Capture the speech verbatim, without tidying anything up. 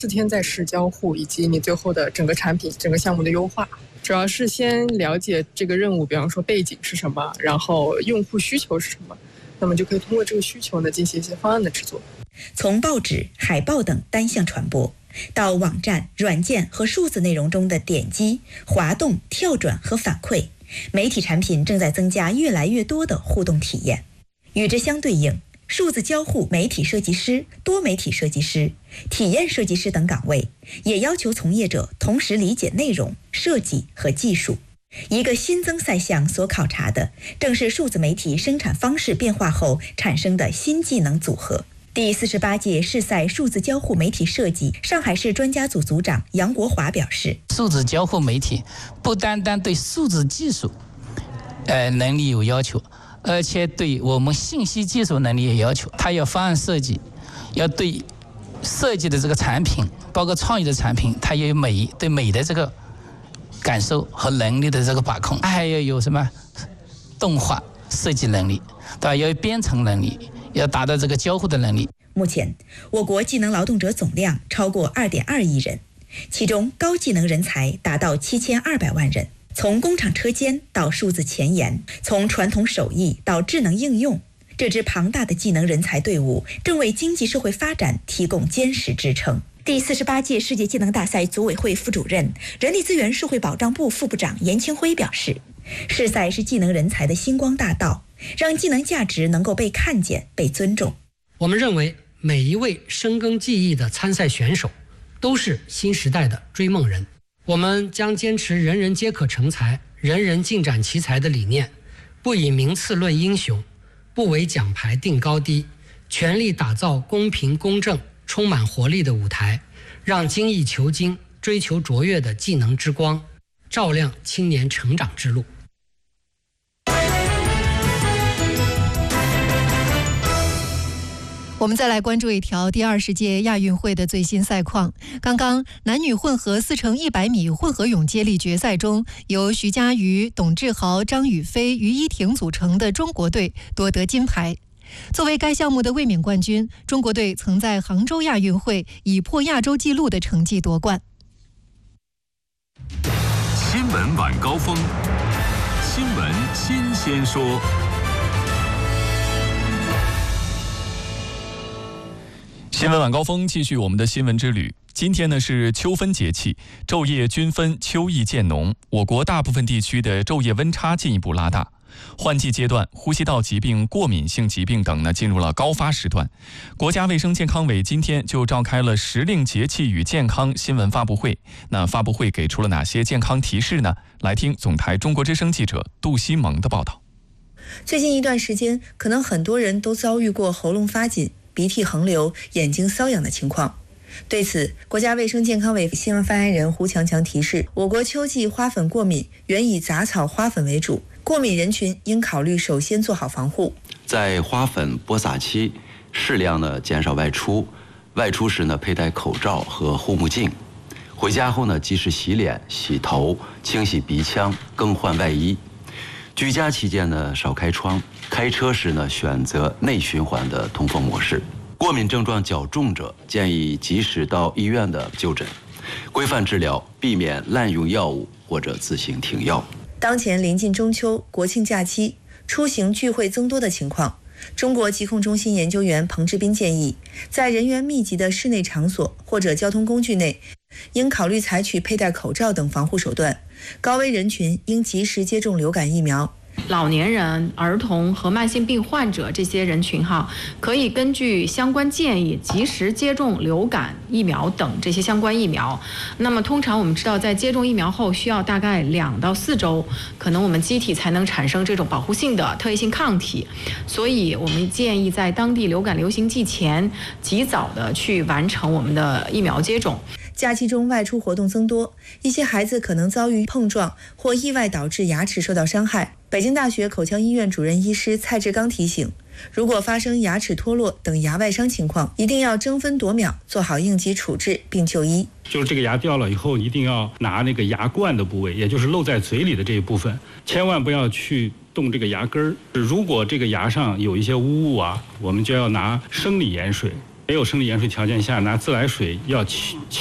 四天在试交互以及你最后的整个产品、整个项目的优化，主要是先了解这个任务，比方说背景是什么，然后用户需求是什么，那么就可以通过这个需求呢进行一些方案的制作。 从报纸、海报等单向传播，到网站、软件和数字内容中的点击、滑动、跳转和反馈，媒体产品正在增加越来越多的互动体验。与之相对应，数字交互媒体设计师、多媒体设计师、体验设计师等岗位，也要求从业者同时理解内容、设计和技术。一个新增赛项所考察的，正是数字媒体生产方式变化后产生的新技能组合。第四十八届市赛数字交互媒体设计上海市专家组组长杨国华表示， 数字交互媒体不单单对数字技术呃能力有要求，而且对我们信息技术能力也要求。它要方案设计，要对设计的这个产品，包括创意的产品，它也有美对美的这个感受和能力的这个把控。它还要有什么动画设计能力，对吧？要有编程能力，要达到这个交互的能力。 目前，我国技能劳动者总量超过二点二亿人，其中高技能人才达到七千二百万人。从工厂车间到数字前沿，从传统手艺到智能应用，这支庞大的技能人才队伍正为经济社会发展提供坚实支撑。第四十八届世界技能大赛组委会副主任、人力资源社会保障部副部长严清辉表示，世赛是技能人才的星光大道，让技能价值能够被看见、被尊重。 我们认为，每一位深耕技艺的参赛选手都是新时代的追梦人。我们将坚持人人皆可成才、人人尽展奇才的理念，不以名次论英雄，不为奖牌定高低，全力打造公平公正、充满活力的舞台，让精益求精、追求卓越的技能之光照亮青年成长之路。 我们再来关注一条第二十届亚运会的最新赛况。刚刚男女混合四乘一百米混合泳接力决赛中，由徐嘉余、董志豪、张雨霏、于依婷组成的中国队夺得金牌。作为该项目的卫冕冠军，中国队曾在杭州亚运会以破亚洲纪录的成绩夺冠。 新闻晚高峰，新闻新鲜说。新闻晚高峰，继续我们的新闻之旅。今天呢是秋分节气，昼夜均分，秋意渐浓。我国大部分地区的昼夜温差进一步拉大，换季阶段，呼吸道疾病、过敏性疾病等呢进入了高发时段。国家卫生健康委今天就召开了时令节气与健康新闻发布会。那发布会给出了哪些健康提示呢？来听总台中国之声记者杜西蒙的报道。 最近一段时间，可能很多人都遭遇过喉咙发紧、鼻涕横流、眼睛瘙痒的情况。对此，国家卫生健康委新闻发言人胡强强提示，我国秋季花粉过敏原以杂草花粉为主，过敏人群应考虑首先做好防护。 在花粉播撒期，适量的减少外出，外出时呢佩戴口罩和护目镜，回家后呢及时洗脸、洗头、清洗鼻腔、更换外衣。居家期间呢少开窗，开车时呢选择内循环的通风模式。过敏症状较重者，建议及时到医院的就诊，规范治疗，避免滥用药物或者自行停药。 当前临近中秋、国庆假期，出行聚会增多的情况，中国疾控中心研究员彭志斌建议，在人员密集的室内场所或者交通工具内，应考虑采取佩戴口罩等防护手段。高危人群应及时接种流感疫苗。 老年人、儿童和慢性病患者这些人群哈，可以根据相关建议及时接种流感疫苗等这些相关疫苗。那么通常我们知道，在接种疫苗后需要大概两到四周，可能我们机体才能产生这种保护性的特异性抗体。所以我们建议在当地流感流行季前，及早的去完成我们的疫苗接种。 假期中外出活动增多，一些孩子可能遭遇碰撞或意外导致牙齿受到伤害。北京大学口腔医院主任医师蔡志刚提醒，如果发生牙齿脱落等牙外伤情况，一定要争分夺秒做好应急处置并就医。 就是这个牙掉了以后，一定要拿那个牙冠的部位，也就是露在嘴里的这一部分，千万不要去动这个牙根儿。如果这个牙上有一些污物啊，我们就要拿生理盐水没有生理盐水条件下，拿自来水要